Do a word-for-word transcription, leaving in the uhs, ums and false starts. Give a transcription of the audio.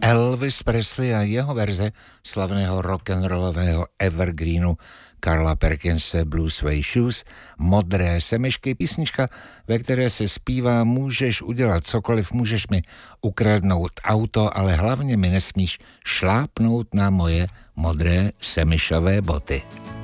Elvis Presley a jeho verze slavného rock'n'rollového evergreenu Carla Perkinse Blue Suede Shoes, Modré semešky, písnička, ve které se zpívá: můžeš udělat cokoliv, můžeš mi ukradnout auto, ale hlavně mi nesmíš šlápnout na moje modré semišové boty.